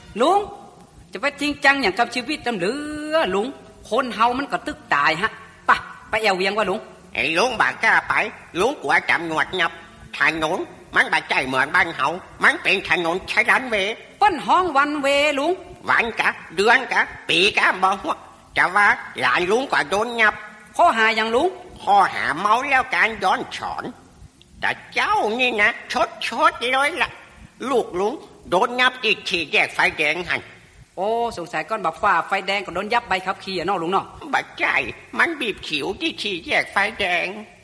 ลุงจะไปจริงจังอย่างกับชีวิตตำหรือลุงคนเฮามันก็ตึกตายฮะไปแอวเวียงว่าลุงไอ้ลุงบากกล้าไปลุงกลัวจำหนวดงับถนนมันบาดใจเหมือนบ้านเฮามันเป็นถนนใช้รันเวเปิ้นห้องวันเวลุงวันกะเดือนกะปีกะบ่ฮวจะว่าหลานลุงก็โดนงับข้อหาอย่างลุงข้อหาเมาแล้วการย้อนสอนแต่เจ้านี่นะชดเลยล่ะลูกลุงโดนงับอีกทีแยกไฟแดงหันโอ้สงสัยก้อนบักฟ้าไฟแดงก็โดนยับใบขับขี่อะเนาะลุงเนาะบัดใจมันบีบขิวที่ทีแยกไฟแดง